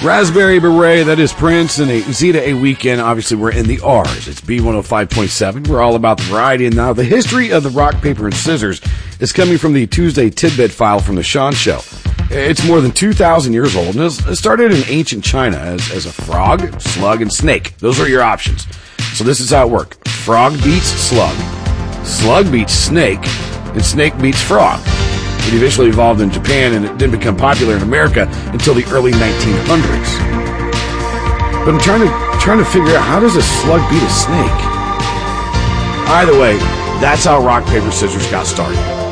Raspberry Beret, that is Prince, and a Zeta A Weekend. Obviously, we're in the R's. It's B105.7. We're all about the variety. And now the history of the rock, paper, and scissors is coming from the Tuesday Tidbit file from The Sean Show. It's more than 2,000 years old, and it started in ancient China as a frog, slug, and snake. Those are your options. So this is how it worked. Frog beats slug, slug beats snake, and snake beats frog. It eventually evolved in Japan, and it didn't become popular in America until the early 1900s. But I'm trying to figure out, how does a slug beat a snake? Either way, that's how rock, paper, scissors got started.